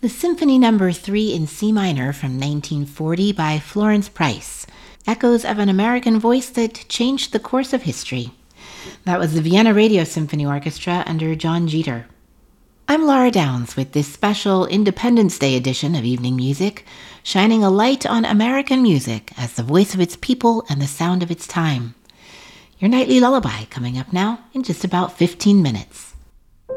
The Symphony No. 3 in C minor from 1940 by Florence Price, echoes of an American voice that changed the course of history. That was the Vienna Radio Symphony Orchestra under John Jeter. I'm Laura Downs with this special Independence Day edition of Evening Music, shining a light on American music as the voice of its people and the sound of its time. Your nightly lullaby coming up now in just about 15 minutes.